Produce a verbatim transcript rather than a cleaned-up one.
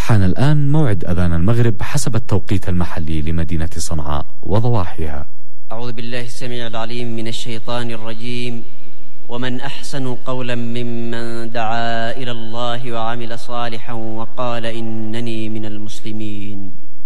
حان الآن موعد أذان المغرب حسب التوقيت المحلي لمدينة صنعاء وضواحيها. أعوذ بالله السميع العليم من الشيطان الرجيم. ومن أحسن قولا ممن دعا إلى الله وعمل صالحا وقال إنني من المسلمين.